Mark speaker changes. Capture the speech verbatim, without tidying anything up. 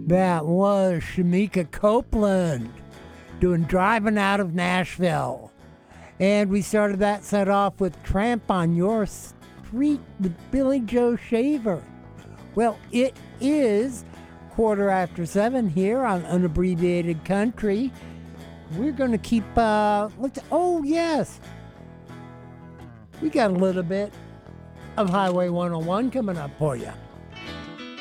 Speaker 1: That was Shamika Copeland doing Driving Out of Nashville. And we started that set off with Tramp on Your Street with Billy Joe Shaver. Well, it is quarter after seven here on Unabbreviated Country. We're going to keep, uh, let's, oh yes, we got a little bit of Highway one oh one coming up for you.